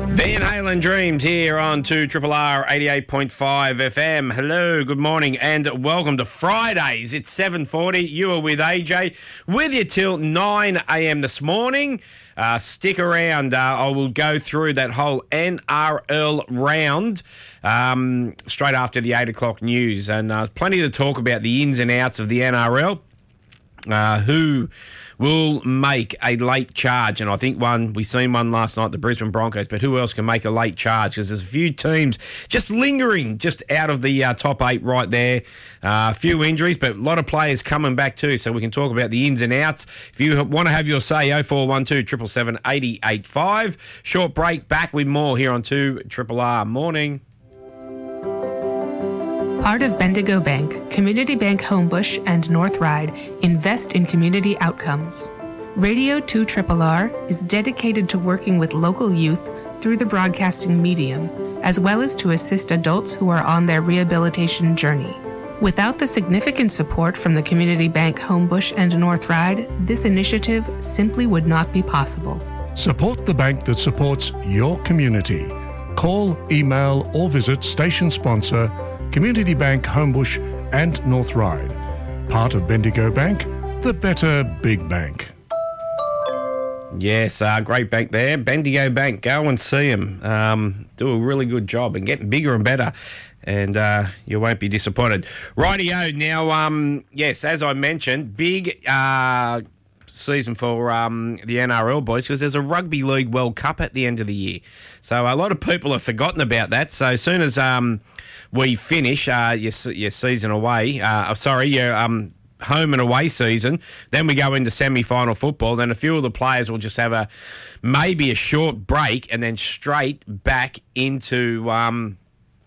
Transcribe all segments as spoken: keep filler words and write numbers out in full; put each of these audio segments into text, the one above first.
Van Halen Dreams here on two Triple R eighty-eight point five F M. Hello, good morning and welcome to Fridays. It's seven forty. You are with A J, with you till nine a.m. this morning. Uh, stick around. Uh, I will go through that whole N R L round um, straight after the eight o'clock news. And uh, plenty to talk about the ins and outs of the N R L. Uh, who will make a late charge? And I think one, we seen one last night, the Brisbane Broncos, but who else can make a late charge? Because there's a few teams just lingering just out of the uh, top eight right there. Uh, a few injuries, but a lot of players coming back too, so we can talk about the ins and outs. If you want to have your say, oh four one two, seven seven seven, eight oh eight five. Short break, back with more here on two Triple R. Morning. Part of Bendigo Bank, Community Bank Homebush and North Ryde invest in community outcomes. Radio two Triple R is dedicated to working with local youth through the broadcasting medium, as well as to assist adults who are on their rehabilitation journey. Without the significant support from the Community Bank Homebush and North Ryde, this initiative simply would not be possible. Support the bank that supports your community. Call, email or visit station sponsor Community Bank Homebush and North Ryde. Part of Bendigo Bank, the better big bank. Yes, uh, great bank there. Bendigo Bank, go and see them. Um, do a really good job and getting bigger and better. And uh, you won't be disappointed. Rightio, now, um, yes, as I mentioned, big uh, season for um, the N R L boys because there's a Rugby League World Cup at the end of the year. So a lot of people have forgotten about that. So as soon as um, we finish uh, your, your season away, uh, sorry, your um, home and away season, then we go into semi-final football. Then a few of the players will just have a maybe a short break and then straight back into um,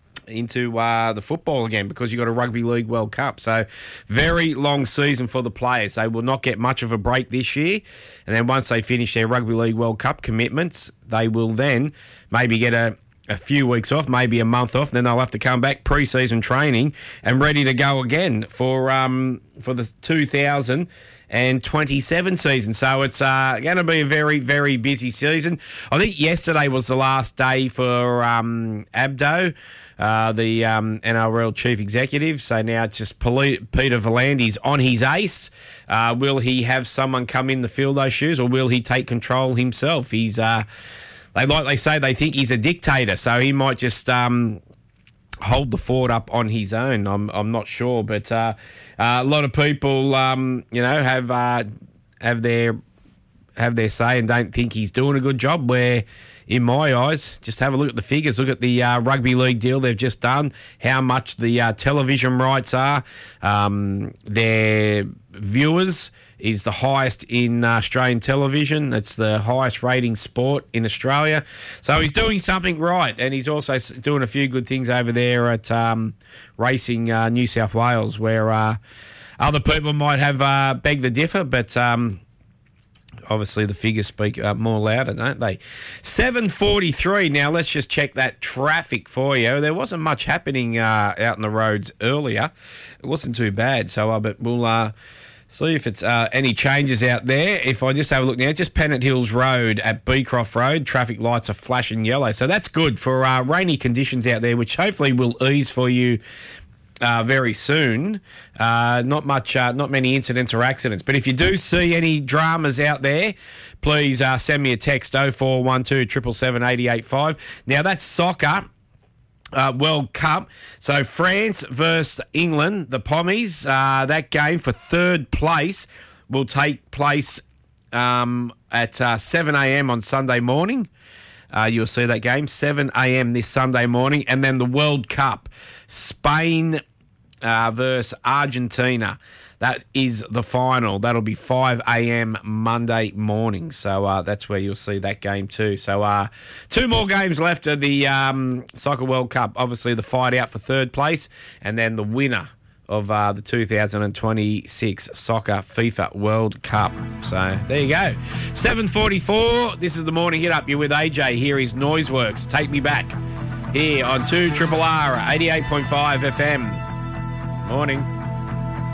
into uh, the football again because you've got a Rugby League World Cup. So very long season for the players. They will not get much of a break this year. And then once they finish their Rugby League World Cup commitments, they will then maybe get a, a few weeks off, maybe a month off. Then they'll have to come back pre-season training and ready to go again for um, for the two thousand twenty-seven season. So it's uh, going to be a very, very busy season. I think yesterday was the last day for um, Abdo, uh, the um, N R L chief executive. So now it's just Peter V'landys on his ace. Uh, will he have someone come in to fill those shoes, or will he take control himself? He's, uh, they like they say, they think he's a dictator, so he might just um, hold the fort up on his own. I'm I'm not sure, but uh, uh, a lot of people, um, you know, have uh, have their have their say and don't think he's doing a good job. Where, in my eyes, just have a look at the figures. Look at the uh, rugby league deal they've just done. How much the uh, television rights are. Um, their viewers is the highest in uh, Australian television. It's the highest rating sport in Australia. So he's doing something right, and he's also doing a few good things over there at um, Racing uh, New South Wales, where uh, other people might have uh, begged the differ, but um, obviously the figures speak uh, more louder, don't they? seven forty-three. Now let's just check that traffic for you. There wasn't much happening uh, out in the roads earlier. It wasn't too bad, so uh, but we'll... Uh, See if it's uh, any changes out there. If I just have a look now, just Pennant Hills Road at Beecroft Road, traffic lights are flashing yellow. So that's good for uh, rainy conditions out there, which hopefully will ease for you uh, very soon. Uh, not much, uh, not many incidents or accidents. But if you do see any dramas out there, please uh, send me a text oh four one two, seven seven seven, eight oh eight five. Now that's soccer. Uh, World Cup. So France versus England, the Pommies. Uh, that game for third place will take place um, at uh, seven a.m. on Sunday morning. Uh, you'll see that game, seven a.m. this Sunday morning. And then the World Cup, Spain uh, versus Argentina. That is the final. That'll be five a.m. Monday morning. So uh, that's where you'll see that game too. So uh, two more games left of the um, Soccer World Cup. Obviously the fight out for third place, and then the winner of uh, the two thousand twenty-six Soccer FIFA World Cup. So there you go. seven forty-four. This is the Morning Hit Up. You're with A J. Here is Noiseworks. Take Me Back. Here on two Triple R, eighty-eight point five F M. Morning.